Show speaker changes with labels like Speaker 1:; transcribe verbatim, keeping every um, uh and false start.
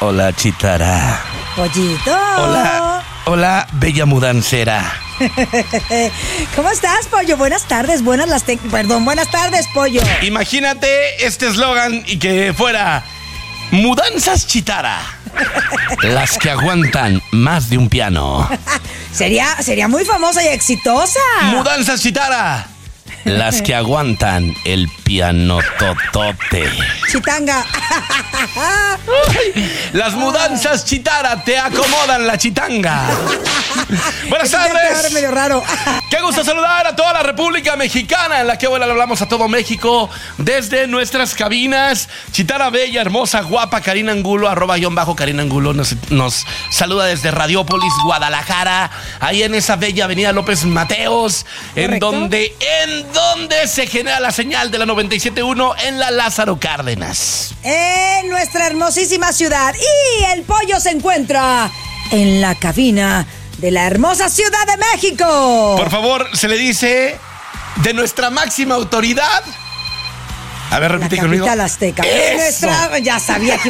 Speaker 1: Hola, Chitara.
Speaker 2: Pollito.
Speaker 1: Hola, hola, bella mudancera.
Speaker 2: ¿Cómo estás, Pollo? Buenas tardes, buenas las te... Perdón, buenas tardes, Pollo.
Speaker 1: Imagínate este eslogan y que fuera Mudanzas Chitara, las que aguantan más de un piano.
Speaker 2: Sería, sería muy famosa y exitosa.
Speaker 1: Mudanzas Chitara, las que aguantan el piano totote.
Speaker 2: Chitanga.
Speaker 1: Las mudanzas Chitara te acomodan la chitanga. Buenas
Speaker 2: Eso ya te
Speaker 1: tardes.
Speaker 2: abre medio raro.
Speaker 1: Qué gusto saludar a toda la República Mexicana, en la que ahora le hablamos a todo México desde nuestras cabinas. Chitara bella, hermosa, guapa, Karina Angulo, arroba guión bajo Karina Angulo, nos, nos saluda desde Radiópolis, Guadalajara, ahí en esa bella avenida López Mateos, en
Speaker 2: Correcto.
Speaker 1: donde, en donde se genera la señal de la noventa y siete punto uno en la Lázaro Cárdenas.
Speaker 2: En nuestra hermosísima ciudad. Y el Pollo se encuentra en la cabina de la hermosa Ciudad de México.
Speaker 1: Por favor, se le dice de nuestra máxima autoridad. A ver, repite
Speaker 2: la
Speaker 1: conmigo.
Speaker 2: capital azteca.
Speaker 1: ¡Eso!
Speaker 2: Nuestra, ya sabía que